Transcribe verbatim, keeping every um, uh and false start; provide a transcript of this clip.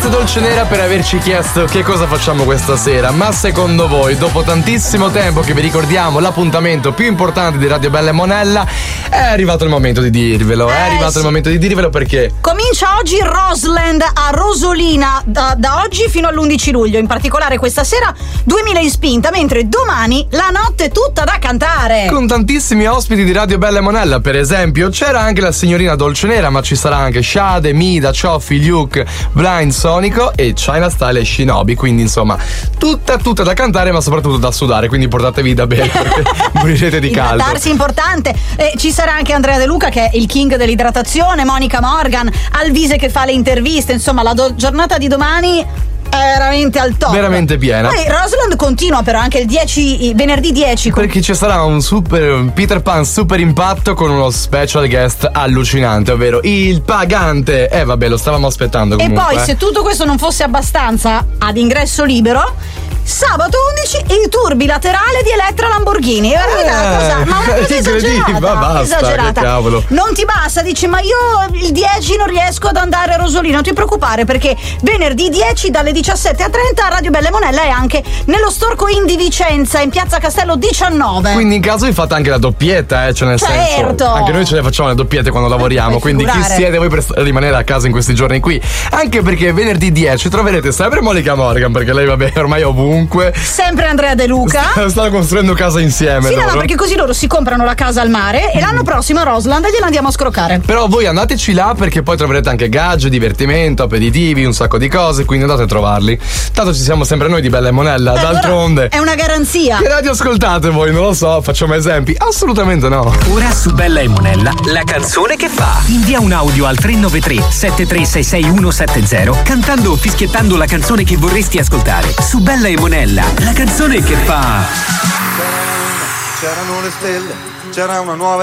Grazie Dolce Nera per averci chiesto che cosa facciamo questa sera. Ma secondo voi, dopo tantissimo tempo che vi ricordiamo l'appuntamento più importante di Radio Bella e Monella, è arrivato il momento di dirvelo. Eh, è arrivato sì. il momento di dirvelo perché comincia oggi Roseland a Rosolina da, da oggi fino all'undici luglio. In particolare questa sera duemila in spinta, mentre domani la notte è tutta da cantare. con tantissimi ospiti di Radio Bella e Monella. Per esempio c'era anche la signorina Dolce Nera, ma ci sarà anche Shade, Mida, Cioffi, Luke, Blind, Sonico e China Style e Shinobi. Quindi insomma tutta tutta da cantare, ma soprattutto da sudare. Quindi portatevi da bere perché morirete di caldo. Idratarsi è importante. Eh, ci sarà anche Andrea De Luca, che è il king dell'idratazione, Monica Morgan, Alvise che fa le interviste. Insomma, la do- giornata di domani è veramente al top. Veramente piena. Poi Roseland continua però anche il dieci, venerdì dieci. con- Perché ci sarà un super un Peter Pan super impatto con uno special guest allucinante, ovvero il Pagante. Eh vabbè, lo stavamo aspettando E comunque. poi, eh. se tutto questo non fosse abbastanza, ad ingresso libero, sabato undici il tour bilaterale di Elettra Lamborghini. È Eh, una cosa, ma una cosa incredibile, esagerata. ma basta, esagerata. che cavolo. Non ti basta, dici, ma io il dieci non riesco ad andare a Rosolino. Non ti preoccupare, perché venerdì dieci dalle diciassette a trenta Radio Bella e Monella è anche nello Storco Indi Vicenza, in piazza Castello diciannove. Quindi in caso vi fate anche la doppietta, eh, cioè nel Certo. senso anche noi ce le facciamo le doppiette quando lavoriamo, puoi quindi chi figurare. siete voi per st- rimanere a casa in questi giorni qui? Anche perché venerdì dieci troverete sempre Monica Morgan, perché lei vabbè ormai è ovunque. Sempre Andrea De Luca. Stanno costruendo casa insieme. Sì, no, loro. no, perché così loro si comprano la casa al mare e l'anno prossimo a Roseland gliela andiamo a scroccare. Però voi andateci là perché poi troverete anche gadget, divertimento, aperitivi, un sacco di cose, quindi andate a trovarli. Tanto ci siamo sempre noi di Bella e Monella, Eh, d'altronde. allora, è una garanzia. Che radio ascoltate voi? Non lo so, facciamo esempi? Assolutamente no. Ora su Bella e Monella, la canzone che fa. Invia un audio al tre nove tre sette tre sei sei uno sette zero cantando o fischiettando la canzone che vorresti ascoltare. Su Bella e Monella, la canzone che fa. C'erano le stelle, c'era una nuova